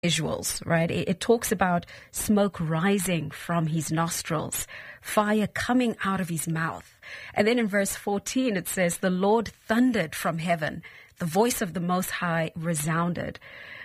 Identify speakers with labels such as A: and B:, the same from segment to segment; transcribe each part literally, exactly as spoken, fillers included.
A: visuals, right? It, it talks about smoke rising from his nostrils, fire coming out of his mouth. And then in verse fourteen, it says, the Lord thundered from heaven. The voice of the Most High resounded.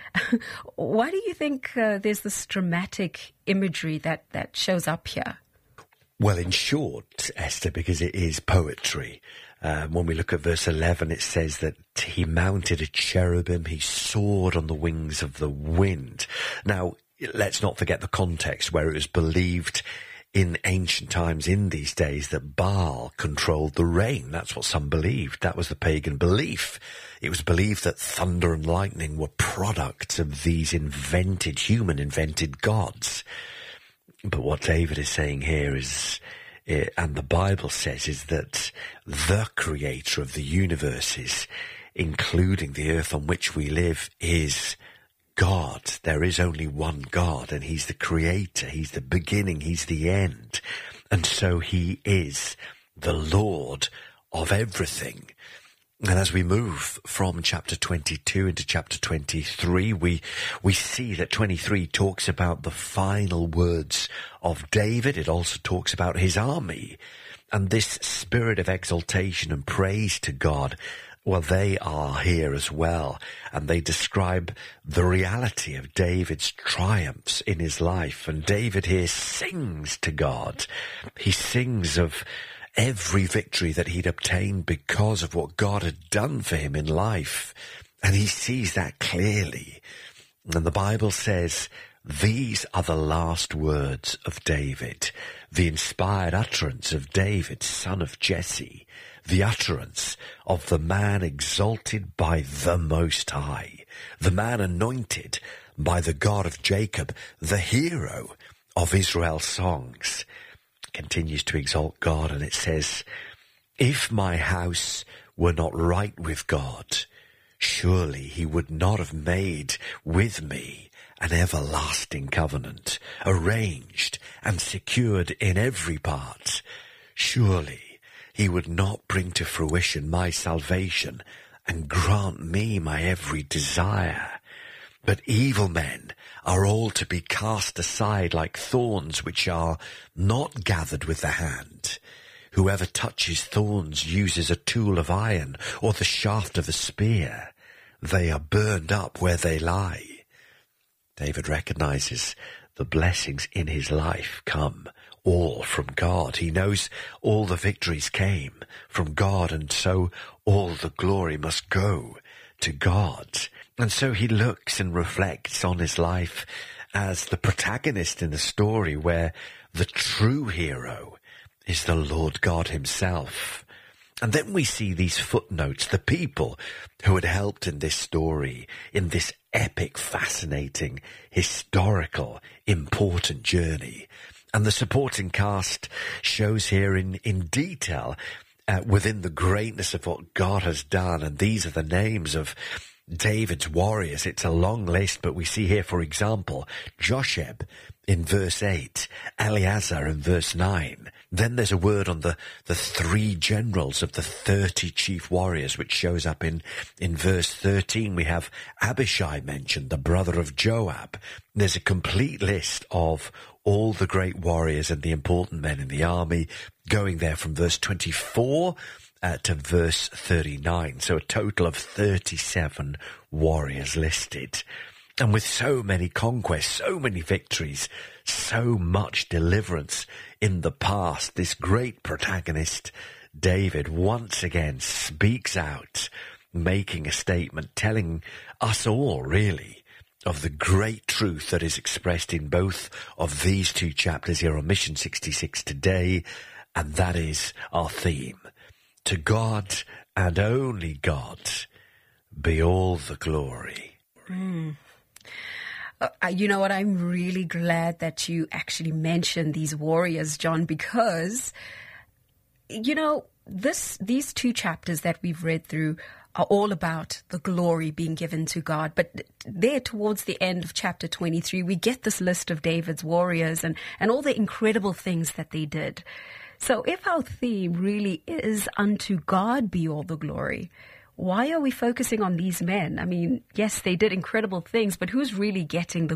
A: Why do you think uh, there's this dramatic imagery that, that shows up here?
B: Well, in short, Esther, because it is poetry. Um, when we look at verse eleven, it says that he mounted a cherubim, he soared on the wings of the wind. Now, let's not forget the context where it was believed in ancient times, in these days, that Baal controlled the rain. That's what some believed. That was the pagan belief. It was believed that thunder and lightning were products of these invented, human-invented gods. But what David is saying here is, and the Bible says, is that the creator of the universes, including the earth on which we live, is God. There is only one God, and he's the creator. He's the beginning. He's the end. And so he is the Lord of everything. And as we move from chapter twenty-two into chapter twenty-three, we we see that twenty-three talks about the final words of David. It also talks about his army. And this spirit of exaltation and praise to God, well, they are here as well. And they describe the reality of David's triumphs in his life. And David here sings to God. He sings of every victory that he'd obtained because of what God had done for him in life. And he sees that clearly. And the Bible says, these are the last words of David, the inspired utterance of David, son of Jesse, the utterance of the man exalted by the Most High, the man anointed by the God of Jacob, the hero of Israel's songs. Continues to exalt God, and it says, if my house were not right with God, surely he would not have made with me an everlasting covenant, arranged and secured in every part. Surely he would not bring to fruition my salvation and grant me my every desire. But evil men are all to be cast aside like thorns which are not gathered with the hand. Whoever touches thorns uses a tool of iron or the shaft of a spear. They are burned up where they lie. David recognizes the blessings in his life come all from God. He knows all the victories came from God, and so all the glory must go to God. And so he looks and reflects on his life as the protagonist in the story, where the true hero is the Lord God himself. And then we see these footnotes, the people who had helped in this story, in this epic, fascinating, historical, important journey. And the supporting cast shows here in, in detail uh, within the greatness of what God has done. And these are the names of David's warriors. It's a long list, but we see here, for example, Josheb in verse eight, Eleazar in verse nine. Then there's a word on the, the three generals of the thirty chief warriors, which shows up in, in verse thirteen. We have Abishai mentioned, the brother of Joab. There's a complete list of all the great warriors and the important men in the army, going there from verse twenty-four Uh, to verse thirty-nine. So a total of thirty-seven warriors listed. And with so many conquests, so many victories, so much deliverance in the past, this great protagonist, David, once again speaks out, making a statement, telling us all, really, of the great truth that is expressed in both of these two chapters here on Mission sixty-six today, and that is our theme. To God and only God be all the glory.
A: Mm. Uh, you know what? I'm really glad that you actually mentioned these warriors, John, because, you know, this these two chapters that we've read through are all about the glory being given to God. But there towards the end of chapter twenty-three, we get this list of David's warriors and, and all the incredible things that they did. So if our theme really is unto God be all the glory, why are we focusing on these men? I mean, yes, they did incredible things, but who's really getting the